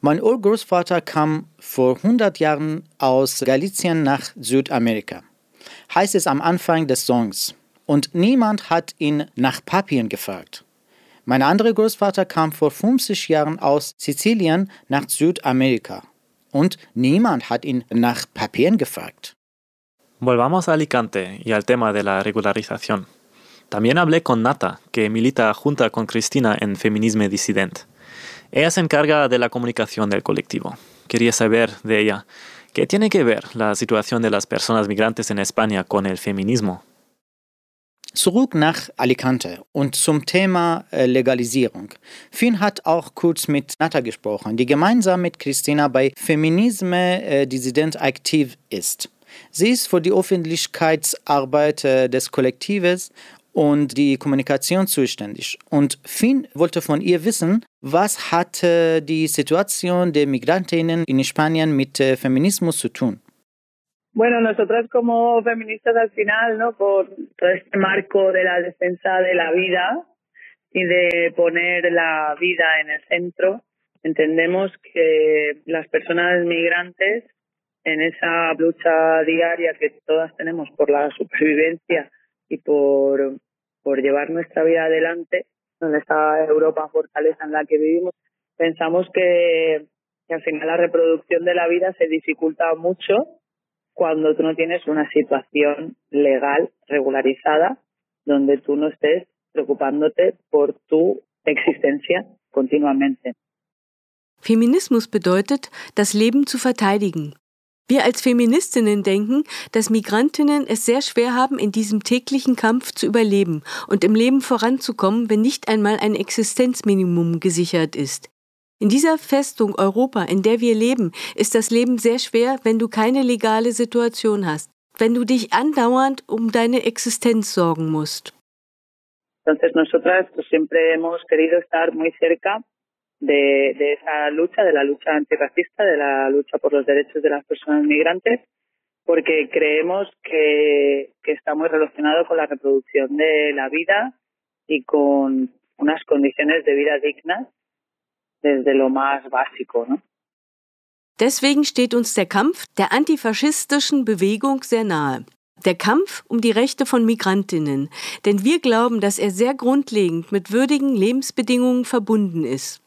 Mein Urgroßvater kam vor 100 Jahren aus Galicien nach Südamerika, heißt es am Anfang des Songs. Und niemand hat ihn nach Papieren gefragt. Mein anderer Großvater kam vor 50 Jahren aus Sizilien nach Südamerika. Und niemand hat ihn nach Papieren gefragt. Volvamos a Alicante y al tema de la regularización. También hablé con Nata, que milita junto con Cristina en Feminisme Disident. Ella se encarga de la comunicación del colectivo. Quería saber de ella, ¿qué tiene que ver la situación de las personas migrantes en España con el feminismo? Zurück nach Alicante und zum Thema Legalisierung. Finn hat auch kurz mit Nata gesprochen, die gemeinsam mit Christina bei Feminisme Dissident aktiv ist. Sie ist für die Öffentlichkeitsarbeit des Kollektives und die Kommunikation zuständig. Und Finn wollte von ihr wissen, was hat die Situation der Migrantinnen in Spanien mit Feminismus zu tun? Bueno, nosotras como feministas al final, ¿no? Por todo este marco de la defensa de la vida y de poner la vida en el centro, entendemos que las personas migrantes en esa lucha diaria que todas tenemos por la supervivencia y por llevar nuestra vida adelante, donde está Europa, fortaleza en la que vivimos, pensamos que al final la reproducción de la vida se dificulta mucho cuando tú no tienes una situación legal regularizada donde tú no estés preocupándote por tu existencia continuamente. Feminismus bedeutet, das Leben zu verteidigen. Wir als Feministinnen denken, dass Migrantinnen es sehr schwer haben, in diesem täglichen Kampf zu überleben und im Leben voranzukommen, wenn nicht einmal ein Existenzminimum gesichert ist. In dieser Festung Europa, in der wir leben, ist das Leben sehr schwer, wenn du keine legale Situation hast, wenn du dich andauernd um deine Existenz sorgen musst. Entonces nosotras siempre hemos querido estar muy cerca de esa lucha, de la lucha antirracista, de la lucha por los derechos de las personas migrantes, porque creemos que está muy relacionado con la reproducción de la vida y con unas condiciones de vida dignas desde lo más básico, ¿no? Deswegen steht uns der Kampf der antifaschistischen Bewegung sehr nahe. Der Kampf um die Rechte von Migrantinnen, denn wir glauben, dass er sehr grundlegend mit würdigen Lebensbedingungen verbunden ist.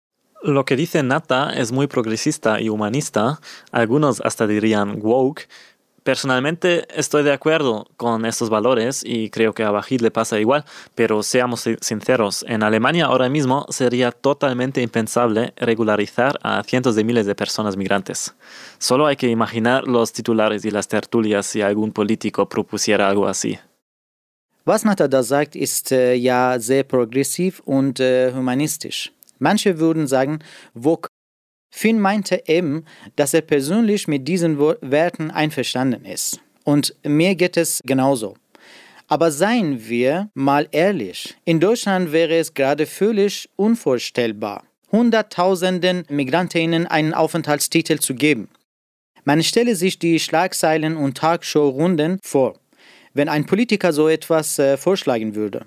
Lo que dice Nata es muy progresista y humanista, algunos hasta dirían woke. Personalmente estoy de acuerdo con estos valores y creo que a Bahid le pasa igual, pero seamos sinceros, en Alemania ahora mismo sería totalmente impensable regularizar a cientos de miles de personas migrantes. Solo hay que imaginar los titulares y las tertulias si algún político propusiera algo así. Was Nata da sagt, ist ja sehr progressiv und humanistisch. Manche würden sagen, woke. Finn meinte eben, dass er persönlich mit diesen Werten einverstanden ist. Und mir geht es genauso. Aber seien wir mal ehrlich, in Deutschland wäre es gerade völlig unvorstellbar, Hunderttausenden Migrantinnen einen Aufenthaltstitel zu geben. Man stelle sich die Schlagzeilen und Talkshow-Runden vor, wenn ein Politiker so etwas vorschlagen würde.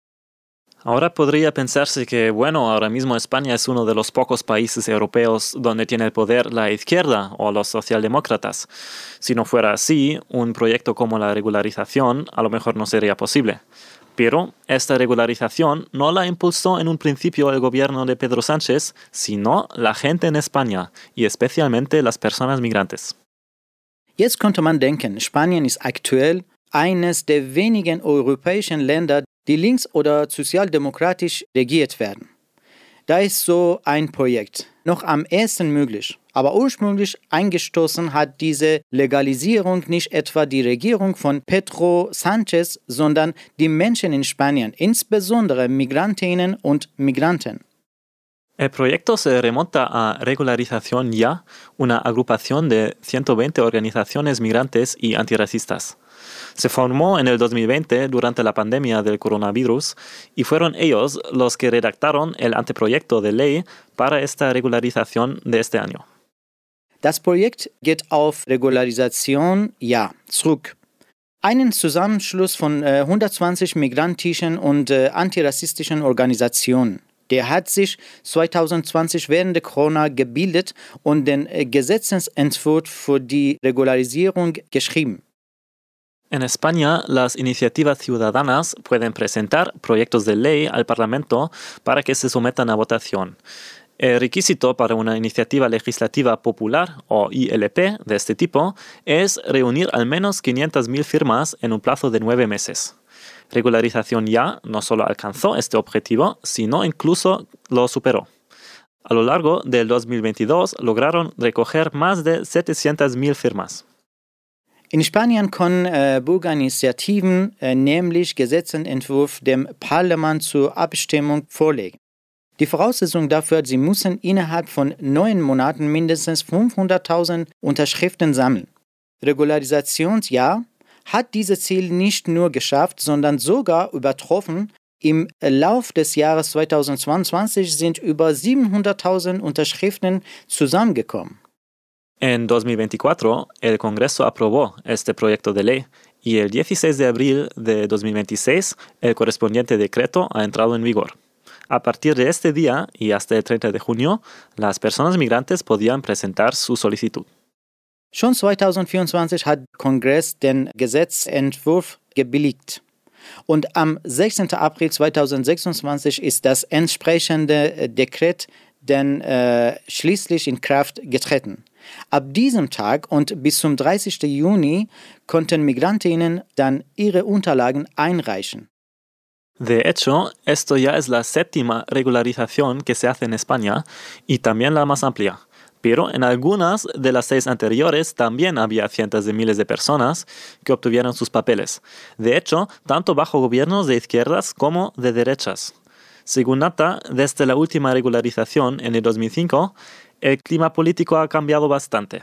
Ahora podría pensarse que, bueno, ahora mismo España es uno de los pocos países europeos donde tiene el poder la izquierda o los socialdemócratas. Si no fuera así, un proyecto como la regularización a lo mejor no sería posible. Pero esta regularización no la impulsó en un principio el gobierno de Pedro Sánchez, sino la gente en España y especialmente las personas migrantes. Jetzt könnte man denken, Spanien ist aktuell eines der wenigen europäischen Länder, die links- oder sozialdemokratisch regiert werden. Da ist so ein Projekt noch am ehesten möglich. Aber ursprünglich eingestoßen hat diese Legalisierung nicht etwa die Regierung von Pedro Sánchez, sondern die Menschen in Spanien, insbesondere Migrantinnen und Migranten. El proyecto se remonta a Regularización Ya, una agrupación de 120 organizaciones migrantes y antirracistas. Se formó en el 2020 durante la pandemia del coronavirus y fueron ellos los que redactaron el anteproyecto de ley para esta regularización de este año. Das Projekt geht auf Regularisation Ja zurück. Einen Zusammenschluss von 120 migrantischen und antirassistischen Organisationen. Der hat sich 2020 während der Corona gebildet und den Gesetzesentwurf für die Regularisierung geschrieben. En España, las iniciativas ciudadanas pueden presentar proyectos de ley al Parlamento para que se sometan a votación. El requisito para una iniciativa legislativa popular o ILP de este tipo es reunir al menos 500.000 firmas en un plazo de 9 meses. Regularización Ya no solo alcanzó este objetivo, sino incluso lo superó. A lo largo del 2022 lograron recoger más de 700.000 firmas. In Spanien können Bürgerinitiativen nämlich Gesetzesentwurf dem Parlament zur Abstimmung vorlegen. Die Voraussetzung dafür, sie müssen innerhalb von 9 Monaten mindestens 500.000 Unterschriften sammeln. Regularisationsjahr hat dieses Ziel nicht nur geschafft, sondern sogar übertroffen. Im Lauf des Jahres 2022 sind über 700.000 Unterschriften zusammengekommen. En 2024, el Congreso aprobó este proyecto de ley y el 16 de abril de 2026 el correspondiente decreto ha entrado en vigor. A partir de este día y hasta el 30 de junio, las personas migrantes podían presentar su solicitud. Schon 2024 hat der Kongress den Gesetzentwurf gebilligt. Und am 16. April 2026 ist das entsprechende Dekret dann schließlich in Kraft getreten. Ab diesem Tag und bis zum 30. Juni konnten Migrantinnen dann ihre Unterlagen einreichen. De hecho, esto ya es la 7ª regularización que se hace en España y también la más amplia. Pero en algunas de las 6 anteriores también había cientos de miles de personas que obtuvieron sus papeles. De hecho, tanto bajo gobiernos de izquierdas como de derechas. Según Nata, desde la última regularización en el 2005, el clima político ha cambiado bastante.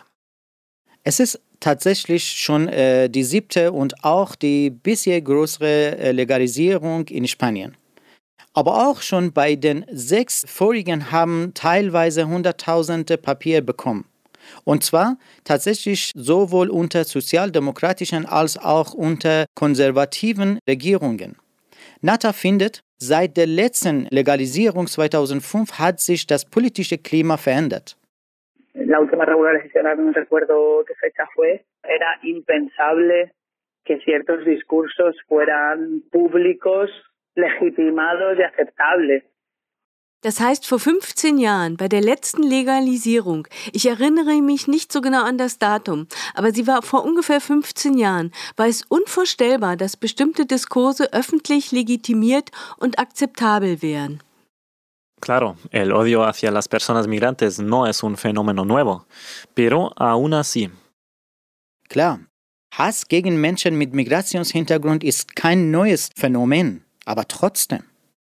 Es ist tatsächlich schon die 7. und auch die bisher größere Legalisierung in Spanien. Aber auch schon bei den 6 vorigen haben teilweise Hunderttausende Papier bekommen. Und zwar tatsächlich sowohl unter sozialdemokratischen als auch unter konservativen Regierungen. Nata findet, seit der letzten Legalisierung 2005 hat sich das politische Klima verändert. La última regularización, no recuerdo qué fecha fue, era impensable que ciertos discursos fueran públicos, legitimados y aceptables. Das heißt, vor 15 Jahren, bei der letzten Legalisierung, ich erinnere mich nicht so genau an das Datum, aber sie war vor ungefähr 15 Jahren, war es unvorstellbar, dass bestimmte Diskurse öffentlich legitimiert und akzeptabel wären. Claro, el odio hacia las personas migrantes no es un fenómeno nuevo, pero aún así. Klar, Hass gegen Menschen mit Migrationshintergrund ist kein neues Phänomen, aber trotzdem.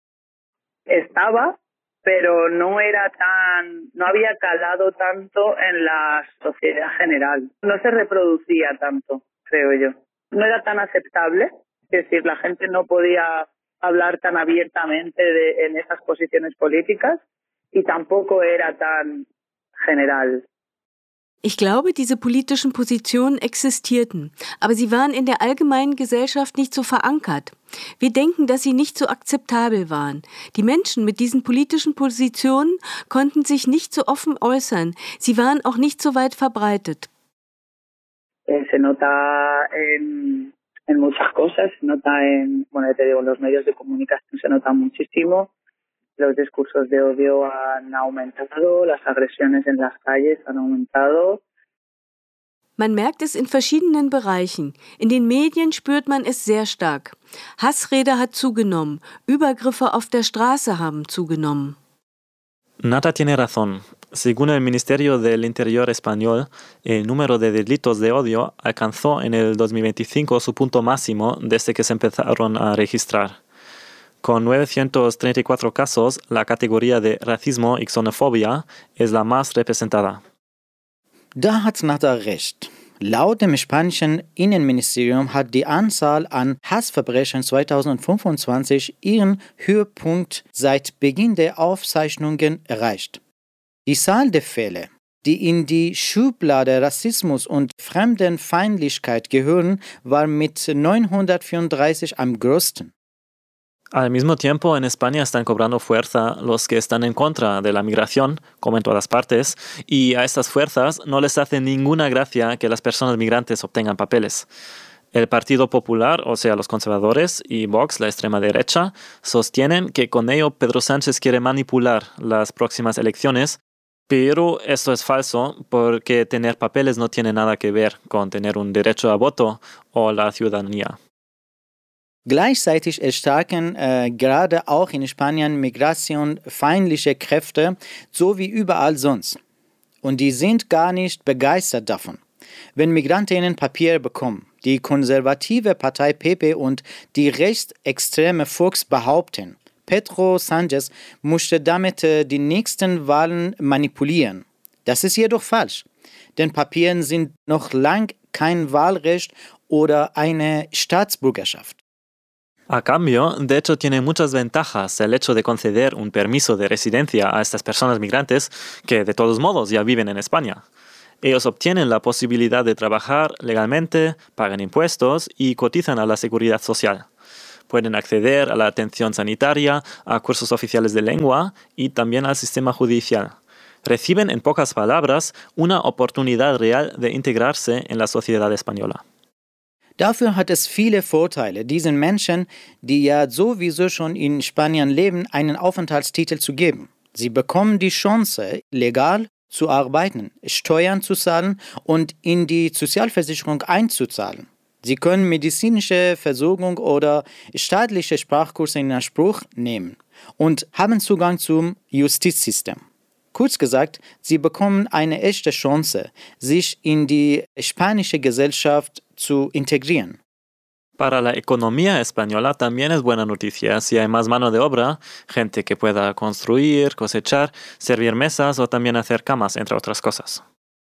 Estaba, pero no había calado tanto en la sociedad general. No se reproducía tanto, creo yo. No era tan aceptable, es decir, la gente no podía hablar tan abiertamente en esas posiciones políticas y tampoco era tan general. Ich glaube, diese politischen Positionen existierten, aber sie waren in der allgemeinen Gesellschaft nicht so verankert. Wir denken, dass sie nicht so akzeptabel waren. Die Menschen mit diesen politischen Positionen konnten sich nicht so offen äußern. Sie waren auch nicht so weit verbreitet. Se nota en muchas cosas, se nota en los medios de comunicación se nota muchísimo. Los discursos de odio han aumentado, las agresiones en las calles han aumentado. Man merkt es in verschiedenen Bereichen. In den Medien spürt man es sehr stark. Hassrede hat zugenommen, Übergriffe auf der Straße haben zugenommen. Nata tiene razón. Según el Ministerio del Interior español, el número de delitos de odio alcanzó en el 2025 su punto máximo desde que se empezaron a registrar. Con 934 casos, la categoría de racismo y xenofobia es la más representada. Da hat Nata recht. Laut dem spanischen Innenministerium hat die Anzahl an Hassverbrechen 2025 ihren Höhepunkt seit Beginn der Aufzeichnungen erreicht. Die Zahl der Fälle, die in die Schublade Rassismus und Fremdenfeindlichkeit gehören, war mit 934 am größten. Al mismo tiempo, en España están cobrando fuerza los que están en contra de la migración, como en todas partes, y a estas fuerzas no les hace ninguna gracia que las personas migrantes obtengan papeles. El Partido Popular, o sea, los conservadores, y Vox, la extrema derecha, sostienen que con ello Pedro Sánchez quiere manipular las próximas elecciones, pero esto es falso porque tener papeles no tiene nada que ver con tener un derecho a voto o la ciudadanía. Gleichzeitig erstarken gerade auch in Spanien migrationfeindliche Kräfte, so wie überall sonst. Und die sind gar nicht begeistert davon. Wenn Migrantinnen Papier bekommen, die konservative Partei PP und die rechtsextreme Vox behaupten, Pedro Sánchez musste damit die nächsten Wahlen manipulieren. Das ist jedoch falsch, denn Papieren sind noch lang kein Wahlrecht oder eine Staatsbürgerschaft. A cambio, de hecho, tiene muchas ventajas el hecho de conceder un permiso de residencia a estas personas migrantes que, de todos modos, ya viven en España. Ellos obtienen la posibilidad de trabajar legalmente, pagan impuestos y cotizan a la seguridad social. Pueden acceder a la atención sanitaria, a cursos oficiales de lengua y también al sistema judicial. Reciben, en pocas palabras, una oportunidad real de integrarse en la sociedad española. Dafür hat es viele Vorteile, diesen Menschen, die ja sowieso schon in Spanien leben, einen Aufenthaltstitel zu geben. Sie bekommen die Chance, legal zu arbeiten, Steuern zu zahlen und in die Sozialversicherung einzuzahlen. Sie können medizinische Versorgung oder staatliche Sprachkurse in Anspruch nehmen und haben Zugang zum Justizsystem. Kurz gesagt, sie bekommen eine echte Chance, sich in die spanische Gesellschaft zu integrieren. Para la economía española también es buena noticia si hay más mano de obra, gente que pueda construir, cosechar, servir mesas o también hacer camas, entre otras cosas.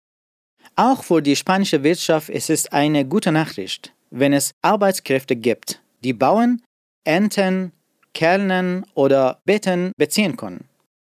Auch für die spanische Wirtschaft ist es eine gute Nachricht, wenn es Arbeitskräfte gibt, die bauen, ernten, kellnern oder Betten beziehen können.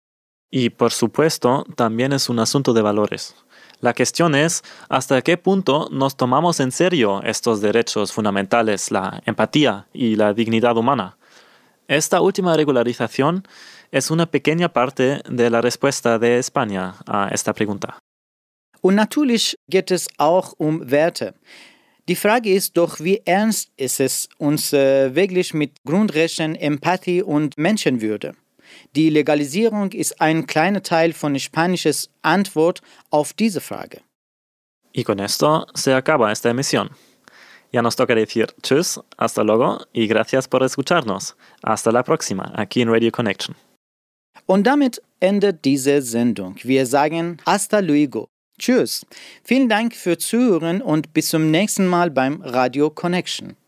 Y por supuesto, también es un asunto de valores. La cuestión es hasta qué punto nos tomamos en serio estos derechos fundamentales, la empatía y la dignidad humana. Esta última regularización es una pequeña parte de la respuesta de España a esta pregunta. Und natürlich geht es auch Werte. Die Frage ist doch, wie ernst ist es uns wirklich mit Grundrechten, Empathie und Menschenwürde? Die Legalisierung ist ein kleiner Teil von Spanisches Antwort auf diese Frage. Y con esto se acaba esta emisión. Ya nos toca decir tschüss, hasta luego y gracias por escucharnos. Hasta la próxima, aquí en Radio Connection. Und damit endet diese Sendung. Wir sagen hasta luego. Tschüss. Vielen Dank für Zuhören und bis zum nächsten Mal beim Radio Connection.